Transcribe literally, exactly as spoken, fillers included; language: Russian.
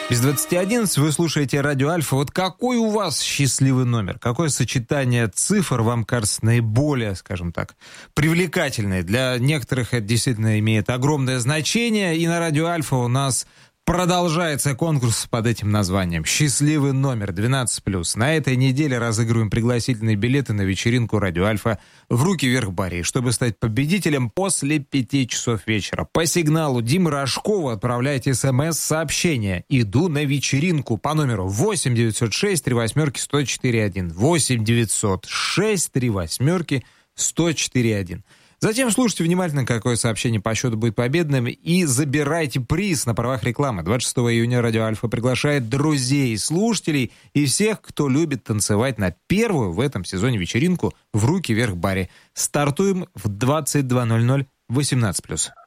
Без двадцати одиннадцать вы слушаете Радио Альфа. Вот какой у вас счастливый номер? Какое сочетание цифр вам кажется наиболее, скажем так, привлекательное? Для некоторых это действительно имеет огромное значение. И на Радио Альфа у нас продолжается конкурс под этим названием «Счастливый номер двенадцать плюс». На этой неделе разыгрываем пригласительные билеты на вечеринку «Радио Альфа» в «Руки вверх баре». Чтобы стать победителем после пяти часов вечера, по сигналу Димы Рожкова отправляйте смс-сообщение «Иду на вечеринку» по номеру восемь девятьсот шесть три восьмерки сто четыре один. восемь девятьсот шесть три восьмерки сто четыре один. Затем слушайте внимательно, какое сообщение по счету будет победным, и забирайте приз на правах рекламы. двадцать шестого июня Радио Альфа приглашает друзей, слушателей и всех, кто любит танцевать на первую в этом сезоне вечеринку в «Руки вверх баре». Стартуем в двадцать два ноль ноль восемнадцать плюс.